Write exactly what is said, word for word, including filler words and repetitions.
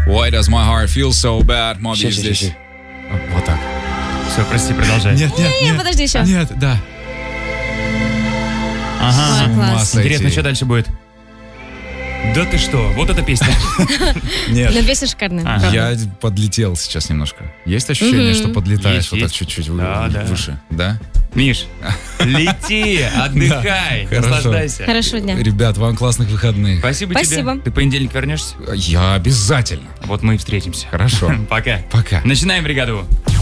Why does my heart feel so bad? Моби Ща, ща, здесь. ща, ща. Вот так. Все, прости, продолжай. Нет, нет, Не, нет. подожди еще. Нет, да. Ага. Ой, класс. Интересно, что дальше будет? Да ты что? Вот эта песня. Нет. Но песня шикарная. Ага. правда. Я подлетел сейчас немножко. Есть ощущение, что подлетаешь Есть, вот так есть. чуть-чуть вы- Да, да. выше? Да? Миш, лети, отдыхай, Да, хорошо. наслаждайся. Хорошего дня. Ребят, вам классных выходных. Спасибо, Спасибо. тебе. Ты в понедельник вернешься? Я обязательно. Вот мы и встретимся. Хорошо. Пока. Пока. Начинаем бригаду.